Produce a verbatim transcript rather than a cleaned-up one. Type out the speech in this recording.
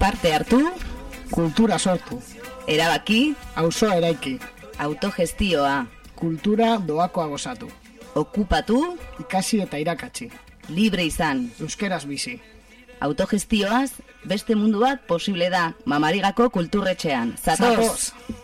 Parte hartu, kultura sortu, erabaki, auzoa eraiki, autogestioa, kultura doakoa gozatu, okupatu, ikasi eta irakatsi, libre izan, euskeraz bizi. Autogestioaz beste mundu bat posible da Mamarigako kulturretxean. Zatoz! Zatoz.